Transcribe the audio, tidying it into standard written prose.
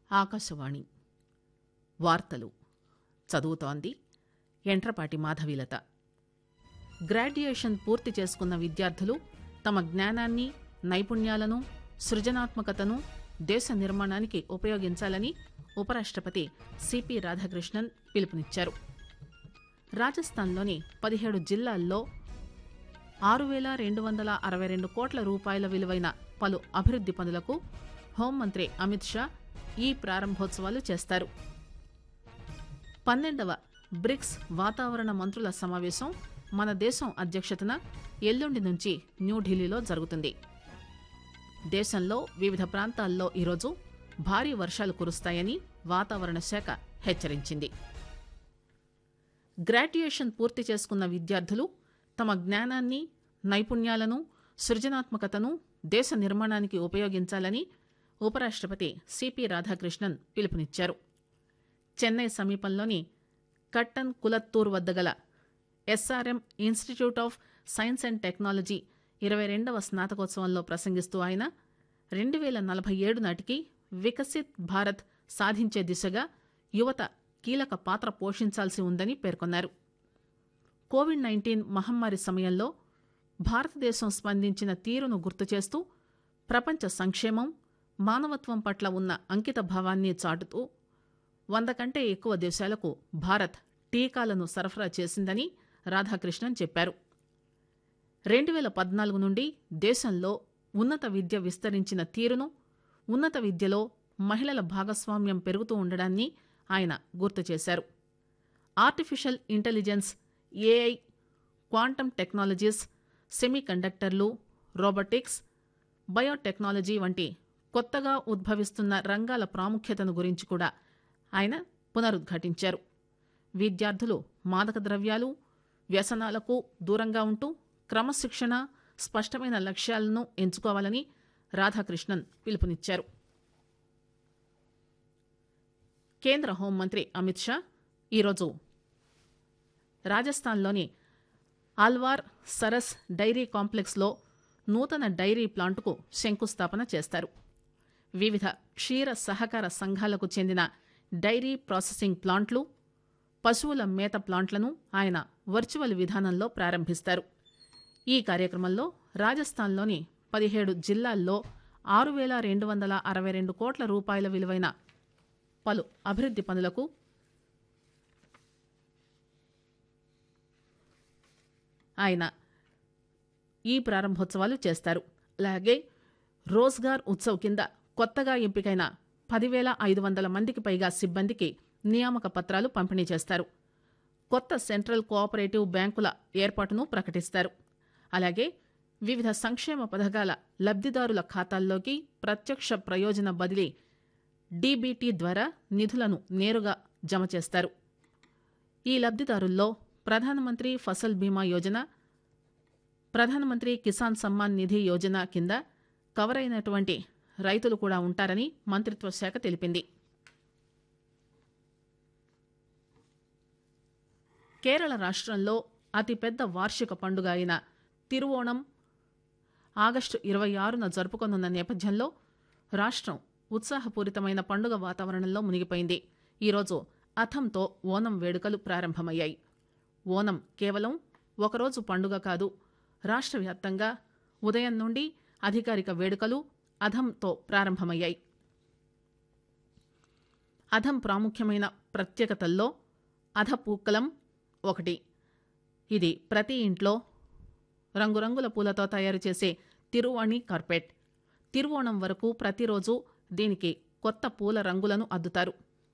ఆకాశవాణి వార్తలు చదువుతోంది ఎంట్రపాటి మాధవీలత. గ్రాడ్యుయేషన్ పూర్తి చేసుకున్న విద్యార్థులు తమ జ్ఞానాన్ని, నైపుణ్యాలను, సృజనాత్మకతను దేశ నిర్మాణానికి ఉపయోగించాలని ఉపరాష్టపతి సిపి రాధాకృష్ణన్ పిలుపునిచ్చారు. రాజస్థాన్లోని 17 జిల్లాల్లో 6,262 కోట్ల రూపాయల విలువైన పలు అభివృద్ది పనులకు హోంమంత్రి అమిత్ షా ఈ ప్రారంభోత్సవాలు చేస్తారు. 12వ బ్రిక్స్ వాతావరణ మంత్రుల సమావేశం మన దేశం అధ్యక్షతన ఎల్లుండి నుంచి న్యూఢిల్లీలో జరుగుతుంది. దేశంలో వివిధ ప్రాంతాల్లో ఈరోజు భారీ వర్షాలు కురుస్తాయని వాతావరణ శాఖ హెచ్చరించింది. గ్రాడ్యుయేషన్ పూర్తి చేసుకున్న విద్యార్థులు తమ జ్ఞానాన్ని, నైపుణ్యాలను, సృజనాత్మకతను దేశ నిర్మాణానికి ఉపయోగించాలని ఉపరాష్టపతి సిపి రాధాకృష్ణన్ పిలుపునిచ్చారు. చెన్నై సమీపంలోని కట్టన్ కులత్తూర్ వద్ద గల SRM institute of science and technology 22వ స్నాతకోత్సవంలో ప్రసంగిస్తూ ఆయన 2047 నాటికి వికసిత్ భారత్ సాధించే దిశగా యువత కీలక పాత్ర పోషించాల్సి ఉందని పేర్కొన్నారు. కోవిడ్-19 మహమ్మారి సమయంలో భారతదేశం స్పందించిన తీరును గుర్తు చేస్తూ ప్రపంచ సంక్షేమం, మానవత్వం పట్ల ఉన్న అంకిత భావాన్ని చాటుతూ 100 కంటే ఎక్కువ దేశాలకు భారత్ టీకాలను సరఫరా చేసిందని రాధాకృష్ణన్ చెప్పారు. 2014 నుండి దేశంలో ఉన్నత విద్య విస్తరించిన తీరును, ఉన్నత విద్యలో మహిళల భాగస్వామ్యం పెరుగుతూ ఉండడాన్ని ఆయన గుర్తు చేశారు. Artificial intelligence, AI, quantum technologies, semi కండక్టర్లు, రోబోటిక్స్, బయోటెక్నాలజీ వంటి కొత్తగా ఉద్భవిస్తున్న రంగాల ప్రాముఖ్యతను గురించి కూడా ఆయన పునరుద్ఘాటించారు. విద్యార్థులు మాదక ద్రవ్యాలు, వ్యసనాలకు దూరంగా ఉంటూ క్రమశిక్షణ, స్పష్టమైన లక్ష్యాలను ఎంచుకోవాలని రాధాకృష్ణన్ పిలుపునిచ్చారు. కేంద్ర హోంమంత్రి అమిత్ షా ఈరోజు రాజస్థాన్లోని ఆల్వార్ సరస్ డైరీ కాంప్లెక్స్లో నూతన డైరీ ప్లాంటుకు శంకుస్థాపన చేస్తారు. వివిధ క్షీర సహకార సంఘాలకు చెందిన డైరీ ప్రాసెసింగ్ ప్లాంట్లు, పశువుల మేత ప్లాంట్లను ఆయన వర్చువల్ విధానంలో ప్రారంభిస్తారు. ఈ కార్యక్రమంలో రాజస్థాన్లోని 17 జిల్లాల్లో 6,262 కోట్ల రూపాయల విలువైన పలు అభివృద్ది పనులకు ఆయన ఈ ప్రారంభోత్సవాలు చేస్తారు. అలాగే రోజ్గార్ ఉత్సవ్ కింద కొత్తగా ఎంపికైన 10,500 మందికి పైగా సిబ్బందికి నియామక పత్రాలు పంపిణీ చేస్తారు. కొత్త సెంట్రల్ కోఆపరేటివ్ బ్యాంకుల ఏర్పాటును ప్రకటిస్తారు. అలాగే వివిధ సంక్షేమ పథకాల లబ్దిదారుల ఖాతాల్లోకి ప్రత్యక్ష ప్రయోజన బదిలీ డీబీటీ ద్వారా నిధులను నేరుగా జమ చేస్తారు. ఈ లబ్దిదారుల్లో ప్రధానమంత్రి ఫసల్ బీమా యోజన, ప్రధానమంత్రి కిసాన్ సమ్మాన్ నిధి యోజన కింద కవర్ అయినటువంటి రైతులు కూడా ఉంటారని మంత్రిత్వ శాఖ తెలిపింది. కేరళ రాష్ట్రంలో అతిపెద్ద వార్షిక పండుగ అయిన తిరువోణం ఆగస్టు 26న జరుపుకోనున్న నేపథ్యంలో రాష్ట్రం ఉత్సాహపూరితమైన పండుగ వాతావరణంలో మునిగిపోయింది. ఈరోజు అథంతో ఓనం వేడుకలు ప్రారంభమయ్యాయి. ఓనం కేవలం ఒకరోజు పండుగ కాదు, రాష్ట్ర వ్యాప్తంగా ఉదయం నుండి అధికారిక వేడుకలు అథంతో ప్రారంభమయ్యాయి. అథం ప్రాముఖ్యమైన ప్రత్యేకతల్లో అధపూక్కలం ఒకటి. ఇది ప్రతి ఇంట్లో రంగురంగుల పూలతో తయారు చేసే తిరువాణి కార్పెట్. తిరువోణం వరకు ప్రతిరోజు దీనికి కొత్త పూల రంగులను అద్దుతారు.